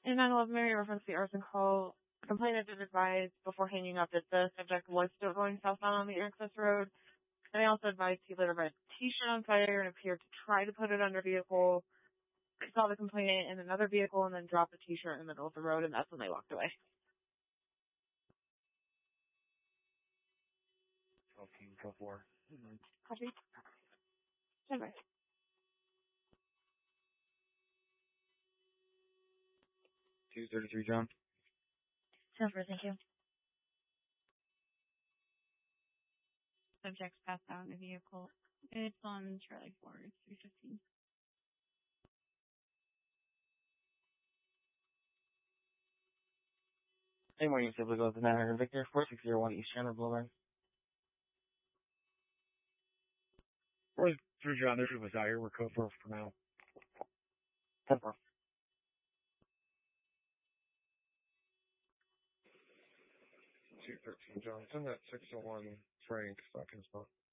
In 911 Mary referenced the arson call. Complainant did advise before hanging up that the subject was still going southbound on the access road. And they also advised he lit a red t-shirt on fire and appeared to try to put it under vehicle. He saw the complainant in another vehicle and then dropped the t-shirt in the middle of the road, and that's when they walked away. Okay, go for. Copy. Stand by. 233, John. Sounds good, thank you. Subject's passed out in a vehicle. It's on Charlie 4, 315. Hey, morning, simply go to 900 Victor, 4601 East Chandler Boulevard. 43, John, this is Desire. We're code for now. 10-4. 213, John. Send that 601 Frank back in spot.